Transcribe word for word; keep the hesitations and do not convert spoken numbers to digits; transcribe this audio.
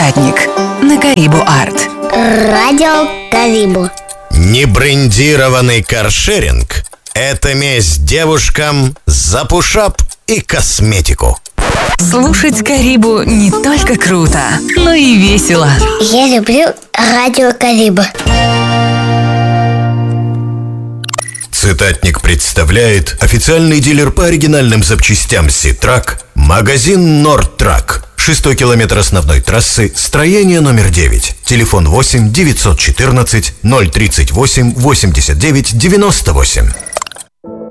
Цитатник на Карибу Арт. Радио Карибу. Небрендированный каршеринг – это месть девушкам за пушап и косметику. Слушать Карибу не только круто, но и весело. Я люблю радио Карибу. Цитатник представляет официальный дилер по оригинальным запчастям Ситрак, магазин Нордтрак. Шестой километр основной трассы, строение номер девять. Телефон восемь девятьсот четырнадцать ноль тридцать восемь восемьдесят девять девяносто восемь.